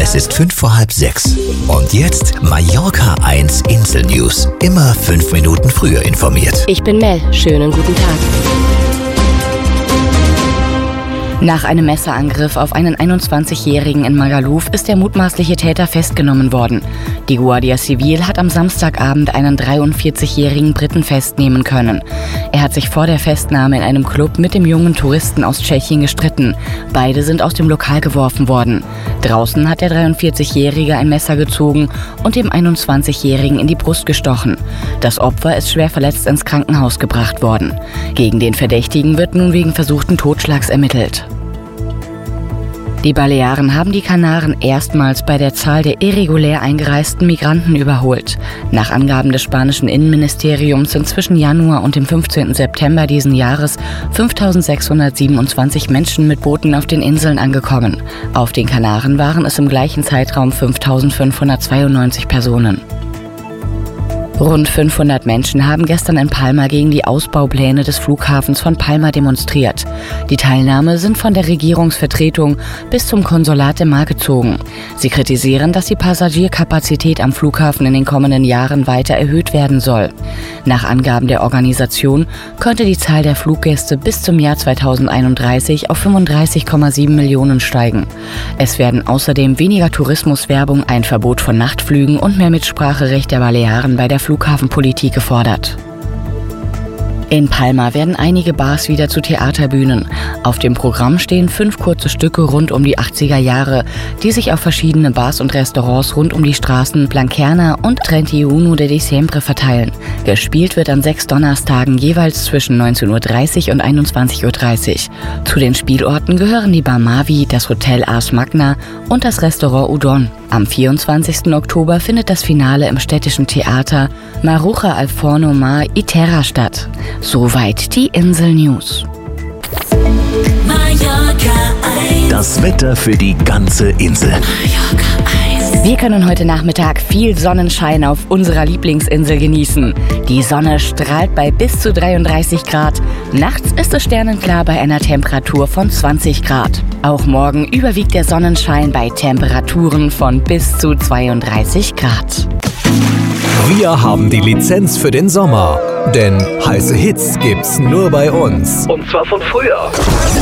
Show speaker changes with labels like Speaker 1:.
Speaker 1: Es ist 5:05. Und jetzt Mallorca 1 Insel News. Immer 5 Minuten früher informiert.
Speaker 2: Ich bin Mel. Schönen guten Tag. Nach einem Messerangriff auf einen 21-Jährigen in Magaluf ist der mutmaßliche Täter festgenommen worden. Die Guardia Civil hat am Samstagabend einen 43-jährigen Briten festnehmen können. Er hat sich vor der Festnahme in einem Club mit dem jungen Touristen aus Tschechien gestritten. Beide sind aus dem Lokal geworfen worden. Draußen hat der 43-Jährige ein Messer gezogen und dem 21-Jährigen in die Brust gestochen. Das Opfer ist schwer verletzt ins Krankenhaus gebracht worden. Gegen den Verdächtigen wird nun wegen versuchten Totschlags ermittelt. Die Balearen haben die Kanaren erstmals bei der Zahl der irregulär eingereisten Migranten überholt. Nach Angaben des spanischen Innenministeriums sind zwischen Januar und dem 15. September diesen Jahres 5.627 Menschen mit Booten auf den Inseln angekommen. Auf den Kanaren waren es im gleichen Zeitraum 5.592 Personen. Rund 500 Menschen haben gestern in Palma gegen die Ausbaupläne des Flughafens von Palma demonstriert. Die Teilnahme sind von der Regierungsvertretung bis zum Konsulat im Mar gezogen. Sie kritisieren, dass die Passagierkapazität am Flughafen in den kommenden Jahren weiter erhöht werden soll. Nach Angaben der Organisation könnte die Zahl der Fluggäste bis zum Jahr 2031 auf 35,7 Millionen steigen. Es werden außerdem weniger Tourismuswerbung, ein Verbot von Nachtflügen und mehr Mitspracherecht der Balearen bei der Flughafenpolitik gefordert. In Palma werden einige Bars wieder zu Theaterbühnen. Auf dem Programm stehen 5 kurze Stücke rund um die 80er Jahre, die sich auf verschiedene Bars und Restaurants rund um die Straßen Blanquerna und 31 de Diciembre verteilen. Gespielt wird an 6 Donnerstagen jeweils zwischen 19.30 Uhr und 21.30 Uhr. Zu den Spielorten gehören die Bar Mavi, das Hotel Ars Magna und das Restaurant Udon. Am 24. Oktober findet das Finale im städtischen Theater Maruja al Forno Mar y Terra statt. Soweit die Insel News.
Speaker 1: Das Wetter für die ganze Insel.
Speaker 2: Wir können heute Nachmittag viel Sonnenschein auf unserer Lieblingsinsel genießen. Die Sonne strahlt bei bis zu 33 Grad. Nachts ist es sternenklar bei einer Temperatur von 20 Grad. Auch morgen überwiegt der Sonnenschein bei Temperaturen von bis zu 32 Grad.
Speaker 3: Wir haben die Lizenz für den Sommer, denn heiße Hits gibt's nur bei uns.
Speaker 4: Und zwar von früher.